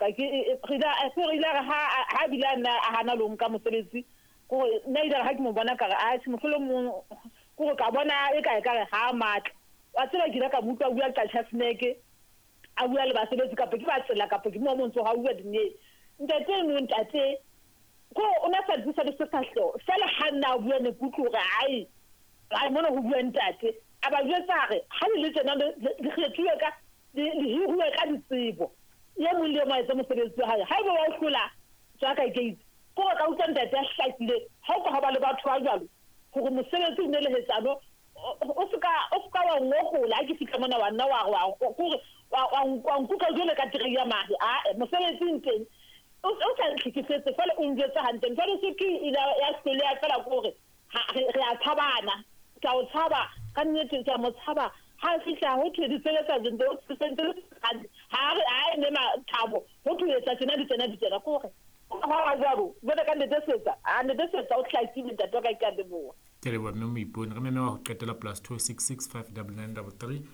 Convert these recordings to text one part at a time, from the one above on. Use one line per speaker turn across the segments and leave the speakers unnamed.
ka ke ila ha bilana a hana lo nka mosebetsi go nna ila ha ke mo bona ka a se mofolo mo go ka bona e ka re ha matla wa tsela ke ka mutwa bua ka chasneke a bua le basebetsi ka ke ba tsela ka ke mo montso ha bua dinne ntate no ntate go ona sa disa le sefahlo fela hanna bua ne kutlo ga ai mona go bua ntate aba jwetsa re ha le tsena le kgethuwe ka le hiruwe ka ditsebo ye mo le mo etsa mosebetsi wa hae ha ba wa hlola tsaka gate go ka utsa ntate a hlakile ha go ba le batho ba jalo go mosebetsi o ne le hetsano o ska wa ngogola ke fitla mona wa nna wa wa nkuka jole ka tiri ya mahe a mosebetsi nteng o sa ntlhikisetse fela o njetse hantle fela se ke ila ya sele ya fela gore re a thabana ka o thaba ka nnete ka mo thaba ha fitla ho thwe di sebetsa dintho o sentse ha re ne ma thabo ho thwe tsa tsena di tsena gore ha jabo bana ka nnete setsa a nnete setsa o tlhaitse di tatoka ka deboa
ke le bona mo ipone re meme wa go qetela plus 26659933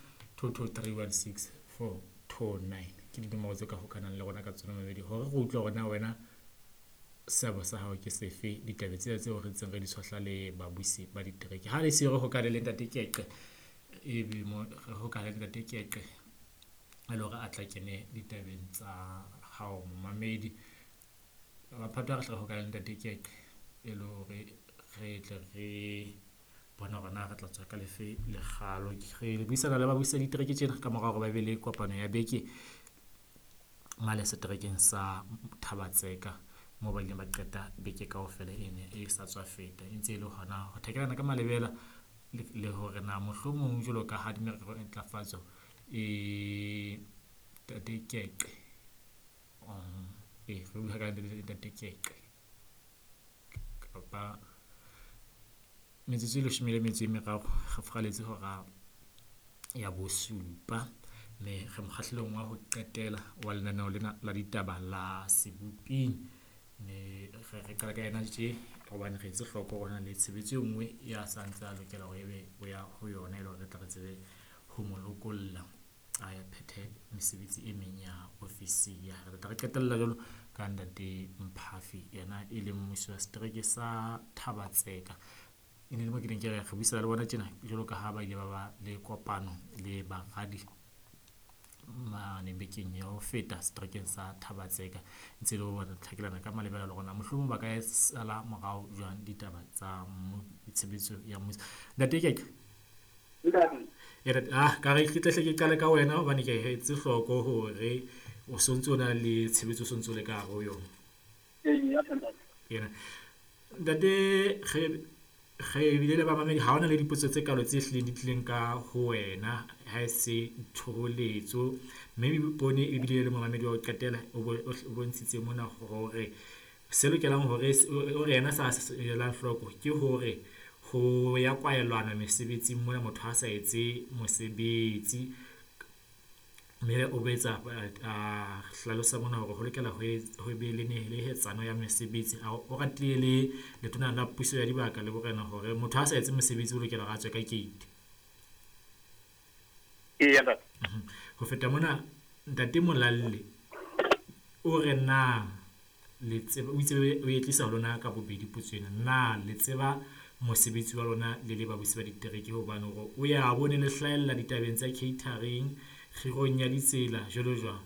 22316 ke di mo tse ka go kana le gona ka tsona mabedi gore go utlwa gona wena sebo sa hao ke sefe ditabetse tse o re tseng re di tshwahla le babusi ba ditereke ha le se re go ka le ntate keqe e be mo go ka le ntate keqe a lo ga atla kene ditabeng tsa hao mamedi ba phata ga go ka le ntate keqe e lo re tle re bona gona ga tla tswa ka lefe le galo ke re buisana le babusi ba ditereke tsena ka morago ba be le kopano ya beke male se terekeng sa Thabatseka mo ba ba qeta beke kaofela ene e sa tswa feta ntse le hona go thekelana ka malebela le hore na mohlomong jolo ka ha dimerero e ntlafatso tatekeke re bua ka tatekeke kapa metsotso le shimile metso e meraro ga fgaletse hora ya bosupa me ge mokgahlelong wa ho qetela wa lenaneo lena la ditaba la Seboping ne re ka ka ena tse gobane re tse hloko gona le tshebetso e nngwe ya santse a lokela go ebe o ya go yona ile re tla re tsebe ho molokolla a ya phethe mesebetsi e meng ya ofisi ya re tla re qetella jalo ka Ntate Mphafi yena e le mmuso wa setereke sa Thabatseka ene le mo ke ding ke re buisana le bona tjena jalo ka ha ba ile ba le kopano le bagadi mane bekeng ya ho feta seterekeng sa Thabatseka ntse le bona tlhakelana ka malebela le gona mohlomong ba ka sala morao jwang ditaba tsa tshebetso ya mmuso Ntate Keke ka re kitlehle ke qale ka wena hobane ke hetse hloko hore o sontso na le tshebetso sontso le ka go yona Ntate ge bile le ba mamedi ha ona le dipotso tse kalo tse hlileng di tlileng ka ho wena ha se tholetso maybe bone e bile le mamedi wa go qetela o bontshitse mona hore se lokelang hore o re yena sa la hloko ke hore ho ya kwaelwana mesebetsi mona motho ha sa etse mosebetsi mme o betsa a hlalosa mona hore ho lokela ho be le nehetsano ya mesebetsi o ratile le tona la puso ya dibaka le borena hore motho ha sa etse mosebetsi o lokela ga tswe ka gate ho feta mona Ntate Molalle o re na le tseba o itse o etlisa lona ka bobedi putswena na le tseba mosebetsi wa lona le le babusi ba ditereke hobane go o ya bone le hlaella ditabeng tsa catering khirong ya ditsela jolo jwa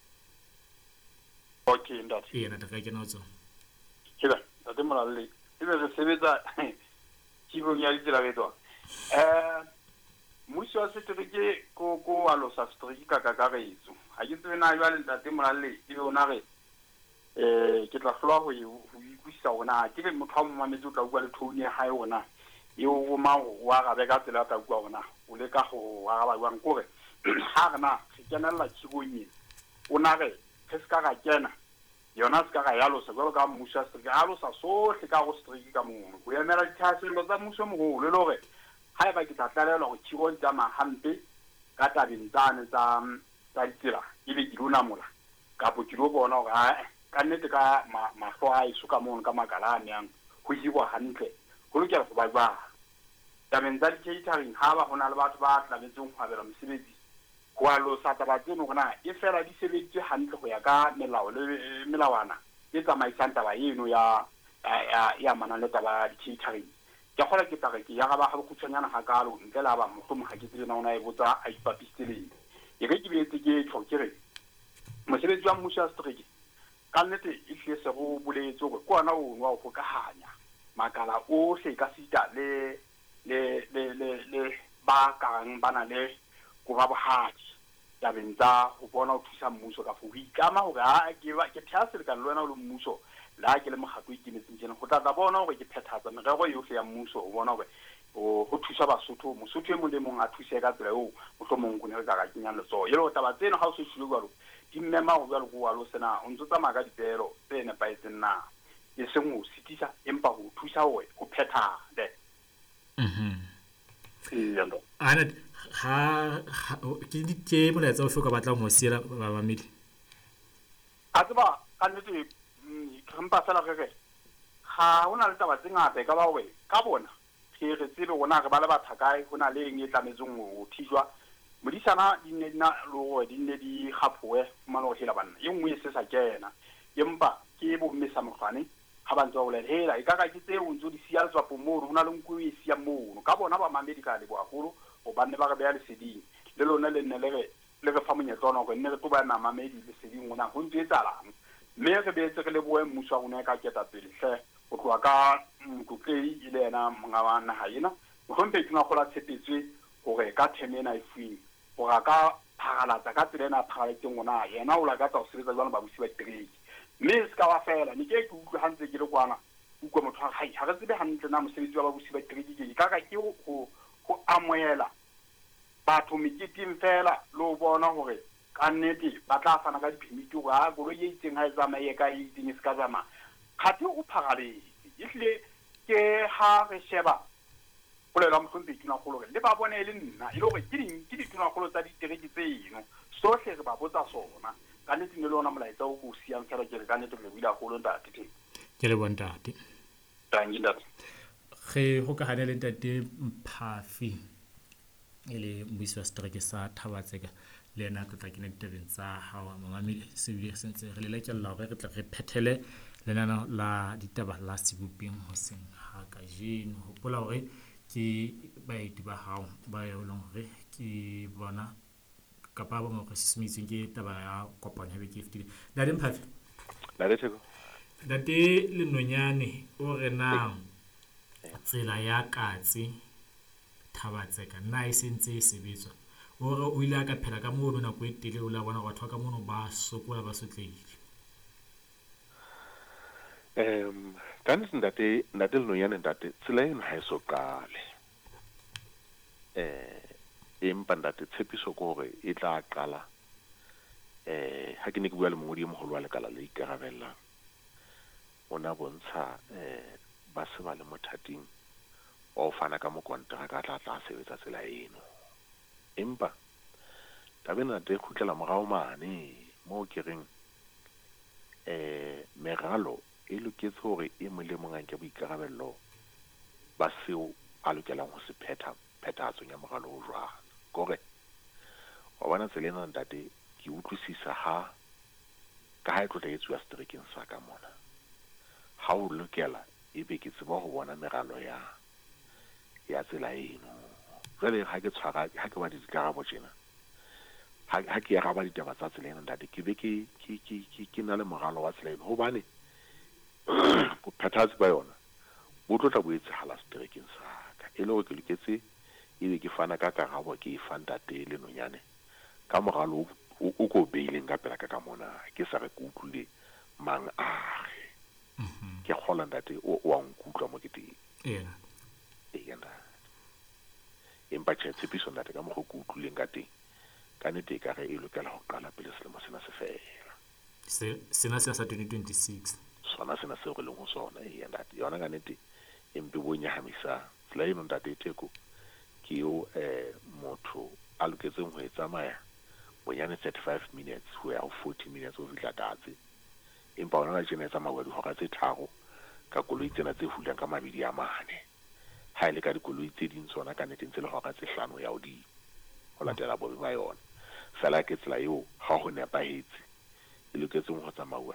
okay ntate
yena ta ka ke notso
kila Ntate Molalle ebe re sebetsa khirong ya ditsela betwa mmuso wa setereke ko alo sa setereke ka kakaretso ha ke tsebe na jwa le Ntate Molalle ebe ona re ke tla hlola ho ikuisa ona ke be motho mo mamedi o tla bua le tone ya hae ona yo ma wa ga be ka tsela ta bua ona o le ka go wa ga ba bang kore ha rena se kenella tshibonye ona re ke se ka ga kena yona se ka ga yalo se go ka mmuso se ga alo sa sohle ka go setereke ka mono go emela dithaselo tsa mmuso mogolo le lore ha eba ke tla tlalelwa go tshibong tsa mahampe ka tabeng tsa ditsela e be ke lona mola ka bo ke lo bona go ka nnete ka mahlo a iso ka mono ka makala a meang go hiwa hantle go lokela go ba tabeng tsa di-catering ha ba hona le batho ba tlametseng go abela mosebetsi go alosa taba tseno gona e fela di sebeditse hantle go ya ka melao le melawana e tsamaisang taba eno ya manang le taba di-catering. Ke kgola ke tla re ke ya gaba ga bokgutshwanyana ga kalo ntle le ba mohlomong ga ke tsebe na ona e botsa a ipapisitse leng e re ke beetse ke tšho ke re mosebetsi wa mmuso wa strike ka nnete e tlile se go boletse gore ke ona o nwa o gokaganya makala ohle ka sita le ba kang ba na le go ba bohadi tabeng tsa go bona o thusa mmuso ka go itlama gore ke thea selekano le wena o le mmuso le ha ke le mogato ikemetseng tjena go tla bona gore ke phethatsa merero yohle ya mmuso o bona gore go thusa basotho mosotho e mong le mong a thuse ka tsela eo mohlomong go ne re ka ka kenyang letsoho e le go taba tseno ga o se tshile jalo di mmema go bjalo go alo sena o ntse tsamaya ka dipelo tse nepahetseng na e seng go sitisa empa go thusa gore o phethale
ana ke molaetsa o fe ka batlang go siela babamedi
a tseba ka nnete rempa fela ge ga go na le taba tse ngata e ka ba gore ka bona re tsebe gona re ba le bathakae go na le eng e tlametseng go thijwa modisana di nne di na le gore di nne di gaphoe fumane go hela banna e nngwe e se sa kena empa ke bommesa mokgwane ga ba ntse ba bolela hela e ka ka ke tseo ntse di sia letswapong mono go na le nko e sia mono ka bona ba mamedi ka le boagolo go banne ba re beya leseding le lona le nne le re fa monyetla ona gore nne re toba na mamedi leseding gona go ntse e tsalang mme re beetse re leboe mmuso wa rona e ka ketapele hle go tloa ka motlotlei e le yena monga wa naga ena mohlompe ke ngwagola tshepetswe gore ka theme ena e fueng gore a ka phagalatsa ka tsela ena a phagaletseng gona yena o la ka tsa go sebetsa jwana babusi ba ditereki mme se ka wa fela ne ke utlwe gantse ke le kwana ukwe motho ga ga re tsebe hantle na mosebetsi wa babusi ba ditereki ke ka ke go amoela batho meketeng fela le go bona gore ka nnete ba tla fana ka diphemiti gore a koloi e itseng ga e tsamaye ka e itseng e se ka tsamaya kgate o phagaletse ehlile ke ha re sheba bolela mohlompe tunagolo le ba bona e le nna e le gore ke ditunagolo tsa ditereki tseno sohle re ba botsa sona ka nnete ne le ona molaetsa o go siang fela ke re ka nnete re buile gagolo ntate teng
ke le bontate
tangi ntate
ge go ka gane le ntate Mphafi e le mbuisi wa strike sa Thabatseka le yena ke tla kene ditabeng tsa gago mamamedi se bile sentse re le lekella gore re tla re phethele lenano la ditaba la sebopeng ho seng ha ka jeno hopola gore ke baeti ba gago ba e leng gore ke bona kapa ba mo re sismitseng ke taba ya kopano ya beke fetile ntate Mphafi ntate Lenonyane o re na tsela ya Katse Thabatseka nna e sentse e sebetswa o re o ile a ka phela ka mono nako e tele o la bona go batho ka mono ba sokola ba sotleile
ka nnete ntate Lenonyane ntate tsela eno ha e so qale empa ntate tshepiso ko gore e tla qala ha ke ne ke bua le mongodi e mogolo wa lekala le ikarabellang ona bontsha ba se ba le mothating o fana ka mokontra ka tla sebetsa tsela eno empa tabena te khutlela morao mane mo ke reng meralo e loketse gore e mo le mongang ke boikarabello ba seo a lokelang go se phethatsong ya moralo o jwana kore wa bona tsela ena ntate ke utlwisisa ha ka ha e tlotla e tswa streking sa ka mona ha o lokela e be ke tseba go bona meralo ya tsela eno jwale ha ke tshwara ha ke ba dikarabo tjena ha ke ya ga ba ditaba tsa tsela eno ntate ke be ke na le moralo wa tsela eno hobane go phethatse ba yona bo tlotla bo etsagala streking sa ka e le gore ke loketse e be ke fana ka karabo ke e fa ntate Lenonyane ka moralo o go beileng ka pela ka mona ke sa re ke utlwile mang age ke kgola ntate o a nkutlwa mo ke teng nda empa tshepiso ntate ka mo go utlwileng ka teng ka nnete ka re e lokela go qala pele selemo sena se fela
sena sa 2026
sona sena se go leng go sona ntate yona ka nnete empe bo nyahamisa tsela eno ntate Theko ke yo motho a loketseng go e tsamaya bonyane 35 minutes go ya 40 minutes o fitla Katse empa ona ga tsena tsa mawadi go ga tse tharo ka koloi tsena tse hulang ka mabidi a mane ha ile ka dikoloi tse ding tsona ka nnete ntse le go ga tse hlano ya odi go latela bobe ba yona fela ke tsela eo ga go nepagetse e loketseng go tsamauwa